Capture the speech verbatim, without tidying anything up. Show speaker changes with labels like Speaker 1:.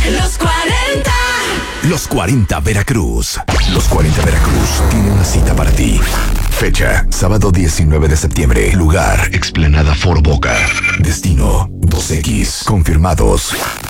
Speaker 1: Los cuarenta.
Speaker 2: Los cuarenta Veracruz. Los cuarenta Veracruz tiene una cita para ti. Fecha, sábado diecinueve de septiembre. Lugar, Explanada Foro Boca. Destino, dos equis. Confirmados.